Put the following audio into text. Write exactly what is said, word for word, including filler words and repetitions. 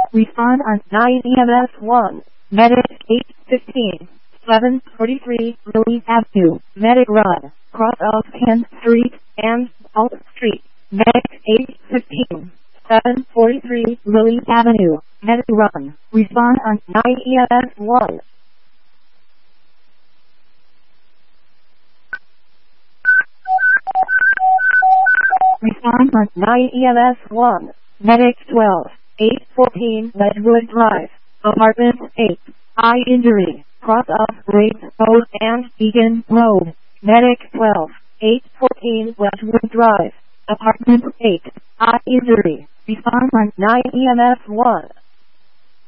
Respond on nine E M S one. Medic eight fifteen. seven forty-three Lily Avenue. Medic Run. Cross off tenth Street and Alt Street. Medic eight fifteen. seven forty-three Lily Avenue. Medic Run. Respond on nine E M S one. Respond on nine E M S one. Medic twelve. eight fourteen Ledgewood Drive. Apartment eight. Eye injury. Cross off Race Road and Beacon Road. Medic twelve. eight fourteen Ledgewood Drive. Apartment eight. Eye injury. Respond on nine E M S one.